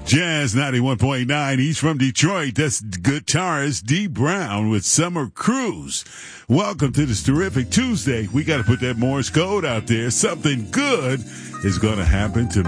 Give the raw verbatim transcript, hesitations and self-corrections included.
Jazz ninety-one point nine. He's from Detroit. That's guitarist D Brown with Summer Cruise. Welcome to this terrific Tuesday. We got to put that Morse code out there. Something good is going to happen to